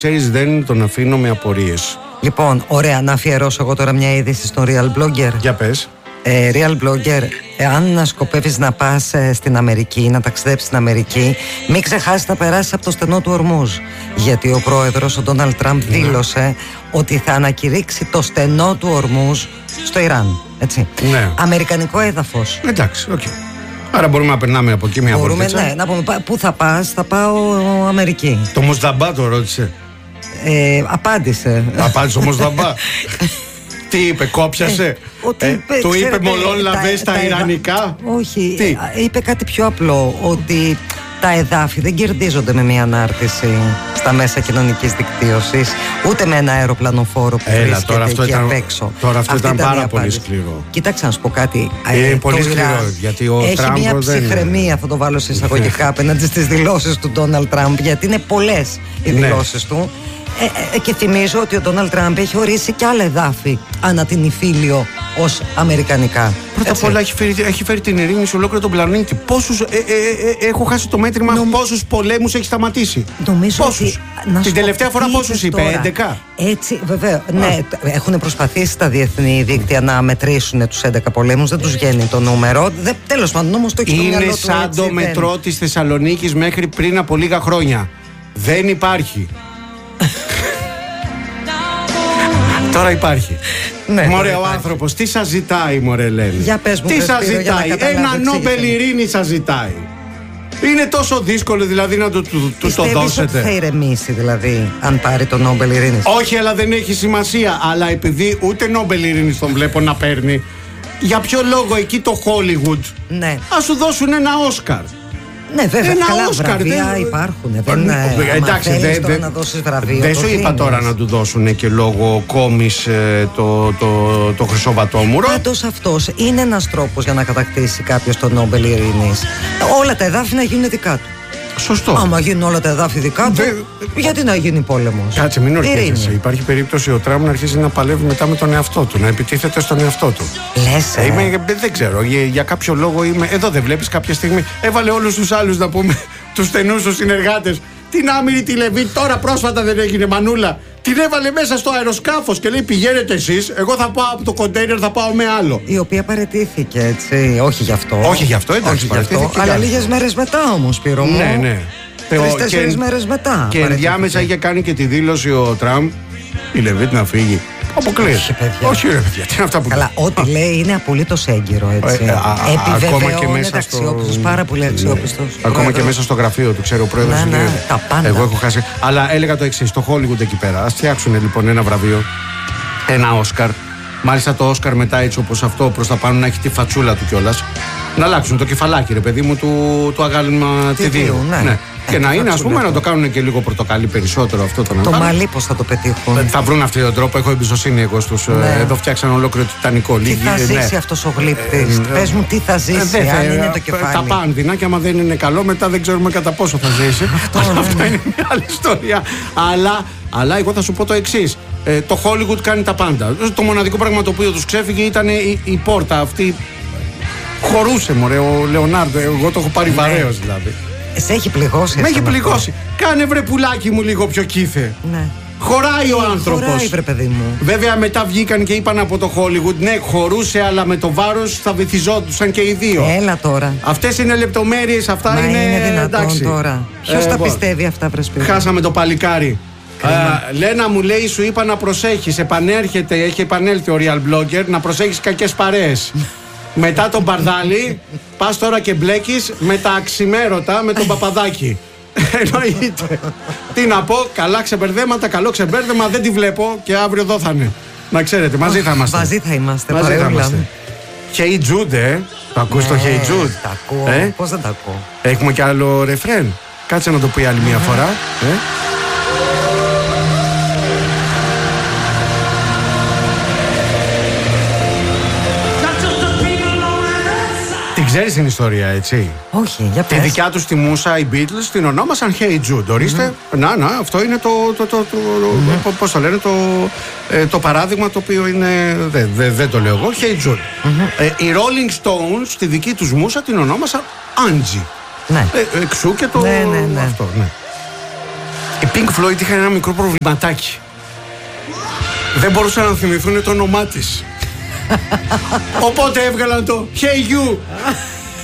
Ξέρεις, δεν τον αφήνω με απορίες. Λοιπόν, ωραία, να αφιερώσω εγώ τώρα μια είδηση στον Real Blogger. Για πες. Real Blogger, αν σκοπεύεις να πας στην Αμερική, να ταξιδέψεις στην Αμερική, μην ξεχάσεις να περάσεις από το στενό του Ορμούζ. Γιατί ο πρόεδρος, ο Ντόναλντ Τραμπ, δήλωσε ότι θα ανακηρύξει το στενό του Ορμούζ στο Ιράν. Έτσι. Ναι. Αμερικανικό έδαφος. Εντάξει, οκ. Άρα μπορούμε να περνάμε από εκεί μια βόλτιτσα. Ναι, να πούμε πού θα πας, θα πάω Αμερική. Το Μοσδαμπά το ρώτησε. Απάντησε. Απάντησε ο Μοσδαμπά. Τι είπε, κόψιασε. Του είπε μολόν λαβέ στα ιρανικά. Όχι, είπε κάτι πιο απλό, ότι τα εδάφη δεν κερδίζονται με μια ανάρτηση στα μέσα κοινωνικής δικτύωσης, ούτε με ένα αεροπλανοφόρο που βρίσκεται εκεί απ' έξω. Τώρα αυτό ήταν πάρα πολύ σκληρό. Κοίταξε να σου πω κάτι. Είναι πολύ σκληρό, γιατί ο Τραμπ έχει μια ψυχραιμία, θα το βάλω σε εισαγωγικά, απέναντι στις δηλώσεις του Ντόναλντ Τραμπ, γιατί είναι πολλές οι δηλώσεις του. Και θυμίζω ότι ο Ντόναλντ Τραμπ έχει ορίσει και άλλα εδάφη ανά την Ιφίλιο ως αμερικανικά. Πρώτα απ' όλα έχει φέρει την ειρήνη σε ολόκληρο τον πλανήτη. Πόσους, έχω χάσει το μέτρημα, πόσους πολέμους έχει σταματήσει. Νομίζω πόσους. Την τελευταία φορά πόσους είπε, 11. Έτσι, βέβαια. Ναι, έχουν προσπαθήσει τα διεθνή δίκτυα να μετρήσουν τους 11 πολέμους, δεν τους βγαίνει το νούμερο. Τέλος πάντων, όμως το έχει στο μυαλό του. Είναι σαν το μετρό της Θεσσαλονίκης μέχρι πριν από λίγα χρόνια. Δεν υπάρχει. Τώρα υπάρχει. Ναι, μωρέ, ο άνθρωπος τι σας ζητάει, μωρέ, λένε. Για πες μου, τι σας ζητάει, ένα Νόμπελ ειρήνη σας ζητάει. Είναι τόσο δύσκολο δηλαδή να του το δώσετε. Ότι θα ηρεμήσει δηλαδή αν πάρει το Νόμπελ ειρήνης? Όχι, αλλά δεν έχει σημασία. Αλλά επειδή ούτε Νόμπελ ειρήνης τον βλέπω να παίρνει, για ποιο λόγο εκεί το Hollywood ας σου δώσουν ένα Όσκαρ? Ναι, βέβαια. Ένα καλά, Όσκαρ, βραβεία υπάρχουν. Εντάξει, να δώσεις βραβείο, δεν σου είπα τώρα να του δώσουν και λόγω κόμις το χρυσό βατόμουρο. Πάντως αυτός είναι ένας τρόπος για να κατακτήσει κάποιος το Νόμπελ ειρήνης. Όλα τα εδάφη να γίνουν δικά του. Σωστό. Άμα γίνουν όλα τα εδάφη δικά του, γιατί να γίνει πόλεμος? Κάτσε, μην ορκίζεσαι. Υπάρχει περίπτωση ο Τραμπ να αρχίσει να παλεύει μετά με τον εαυτό του, να επιτίθεται στον εαυτό του. Λες, δεν ξέρω, για κάποιο λόγο είμαι. Εδώ δεν βλέπεις κάποια στιγμή. Έβαλε όλους τους άλλους, να πούμε, τους στενούς τους συνεργάτες. Την Άμυρη τη Λεβί, τώρα πρόσφατα δεν έγινε, μανούλα. Την έβαλε μέσα στο αεροσκάφος και λέει: πηγαίνετε εσείς, εγώ θα πάω από το κοντέινερ, θα πάω με άλλο. Η οποία παραιτήθηκε, έτσι. Όχι γι' αυτό. Όχι γι' αυτό, εντάξει. Όχι γι' αυτό, αλλά λίγες μέρες μετά όμως, Σπύρο μου. Ναι. 3-4 μέρες μετά. Και ενδιάμεσα είχε κάνει και τη δήλωση ο Τραμπ: η Λεβί να φύγει. Αποκλείεται. Όχι, ρε παιδιά, τι είναι αυτά που. Καλά, ό,τι λέει είναι απολύτως έγκυρο, έτσι. Επιβεβαιώνεται αξιόπιστος, πάρα πολύ αξιόπιστος. Ακόμα και μέσα στο γραφείο του, ξέρω ο πρόεδρος. Τα πάντα. Εγώ έχω χάσει. Αλλά έλεγα το εξής: στο Hollywood εκεί πέρα, ας φτιάξουν λοιπόν ένα βραβείο, ένα Όσκαρ. Μάλιστα το Όσκαρ μετά, έτσι όπως αυτό, προς τα πάνω να έχει τη φατσούλα του κιόλας. Να αλλάξουν το κεφαλάκι, ρε παιδί μου, του αγάλματιδίου. Ναι. Και να είναι, ας πούμε, να το κάνουν και λίγο πορτοκαλί περισσότερο αυτό το να το μαλλί, πώς θα το πετύχουν? Θα βρουν αυτόν τον τρόπο, έχω εμπιστοσύνη εγώ στους. Εδώ φτιάξαν ολόκληρο Τιτανικό. Τι θα ζήσει αυτός ο γλύπτης? Πες μου τι θα ζήσει, αν είναι το κεφάλι. Τα πάνδυνα, και άμα δεν είναι καλό, μετά δεν ξέρουμε κατά πόσο θα ζήσει. Αυτό είναι μια άλλη ιστορία. Αλλά εγώ θα σου πω το εξής. Το Hollywood κάνει τα πάντα. Το μοναδικό πράγμα το οποίο τους ξέφυγε ήταν η πόρτα αυτή. Χωρούσε, μωρέ, ο Λεωνάρντο. Εγώ το έχω πάρει βαρέως δηλαδή. Σε έχει πληγώσει? Με έχει πληγώσει. Κάνε βρε πουλάκι μου λίγο πιο κήθε. Ναι. Χωράει ο άνθρωπος. Χωράει, βρε παιδί μου. Βέβαια μετά βγήκαν και είπαν από το Hollywood: ναι, χωρούσε, αλλά με το βάρος θα βυθιζόντουσαν και οι δύο. Έλα τώρα. Αυτές είναι λεπτομέρειες, αυτά είναι δυνατόν εντάξει. Τώρα. Ποιος τα πιστεύει αυτά, βρε Σπύρο? Χάσαμε το παλικάρι. Λένα μου λέει: σου είπα να προσέχεις. Επανέρχεται, έχει επανέλθει ο Real Blogger, να προσέχεις κακές παρέες. Μετά τον Μπαρδάλη, πας τώρα και μπλέκεις με τα αξιμέρωτα με τον Παπαδάκη. Εννοείται. Τι να πω, καλά ξεμπερδέματα, καλό ξεμπέρδεμα, δεν τη βλέπω και αύριο εδώ θα είναι. Να ξέρετε, μαζί θα είμαστε. Μαζί θα είμαστε. Hey Jude, το ακούς το Hey Jude? Τα ακούω, πώς δεν τα ακούω. Έχουμε κι άλλο ρεφρέν. Κάτσε να το πει άλλη μια φορά. Την ξέρεις την ιστορία, έτσι? Όχι, για πες. Τη δικιά τους τη μούσα, οι Beatles, την ονόμασαν Hey Jude. Ορίστε, να, αυτό είναι πώς το λένε, το παράδειγμα το οποίο είναι, δεν το λέω εγώ, Hey Jude. Οι Rolling Stones, τη δική τους μούσα, την ονόμασαν Angie. Ναι. Εξού και το αυτό, ναι. Pink Floyd είχαν ένα μικρό προβληματάκι. Δεν μπορούσαν να θυμηθούν το όνομά της. Οπότε έβγαλαν το Hey You.